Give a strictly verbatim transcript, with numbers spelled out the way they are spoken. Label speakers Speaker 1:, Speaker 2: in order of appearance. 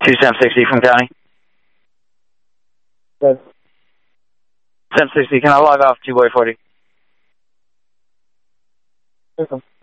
Speaker 1: two seven sixty from County.
Speaker 2: Good.
Speaker 1: seven sixty, can I log off two boy forty?
Speaker 2: Welcome.